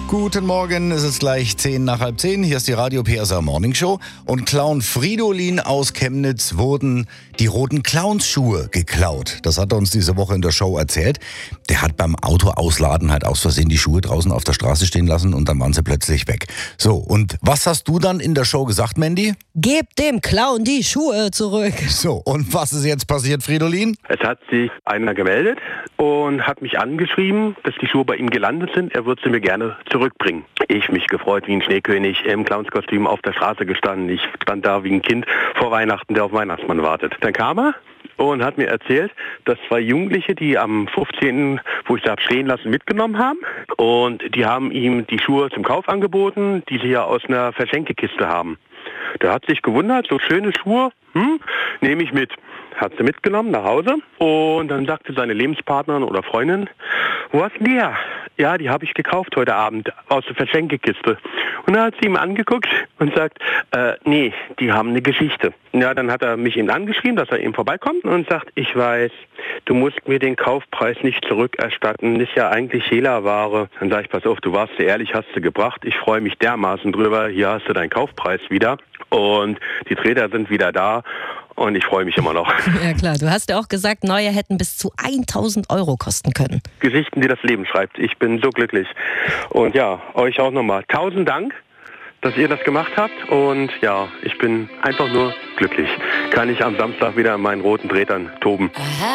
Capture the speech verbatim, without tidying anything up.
Guten Morgen, es ist gleich zehn nach halb zehn. Hier ist die Radio P S A Morning Show. Und Clown Fridolin aus Chemnitz wurden die roten Clownsschuhe geklaut. Das hat er uns diese Woche in der Show erzählt. Der hat beim Autoausladen halt aus Versehen die Schuhe draußen auf der Straße stehen lassen und dann waren sie plötzlich weg. So, und was hast du dann in der Show gesagt, Mandy? Gebt dem Clown die Schuhe zurück. So, und was ist jetzt passiert, Fridolin? Es hat sich einer gemeldet und hat mich angeschrieben, dass die Schuhe bei ihm gelandet sind. Er würde sie mir gerne zurückbringen. Ich mich gefreut wie ein Schneekönig, im Clownskostüm auf der Straße gestanden. Ich stand da wie ein Kind vor Weihnachten, der auf Weihnachtsmann wartet. Dann kam er und hat mir erzählt, dass zwei Jugendliche, die am fünfzehnten, wo ich sie habe stehen lassen, mitgenommen haben. Und die haben ihm die Schuhe zum Kauf angeboten, die sie ja aus einer Verschenkekiste haben. Der hat sich gewundert, so schöne Schuhe, hm, nehme ich mit. Hat sie mitgenommen nach Hause und dann sagte seine Lebenspartnerin oder Freundin, wo hast du die her? Ja, die habe ich gekauft heute Abend aus der Verschenkekiste. Und dann hat sie ihm angeguckt und sagt, äh, nee, die haben eine Geschichte. Ja, dann hat er mich eben angeschrieben, dass er eben vorbeikommt und sagt, ich weiß, du musst mir den Kaufpreis nicht zurückerstatten, ist ja eigentlich Hehlerware. Dann sage ich, pass auf, du warst sehr ehrlich, hast du gebracht. Ich freue mich dermaßen drüber, hier hast du deinen Kaufpreis wieder. Und die Treter sind wieder da. Und ich freue mich immer noch. Ja klar, du hast ja auch gesagt, neue hätten bis zu tausend Euro kosten können. Geschichten, die das Leben schreibt. Ich bin so glücklich. Und ja, euch auch nochmal tausend Dank, dass ihr das gemacht habt. Und ja, ich bin einfach nur glücklich. Kann ich am Samstag wieder in meinen roten Tretern toben. Aha.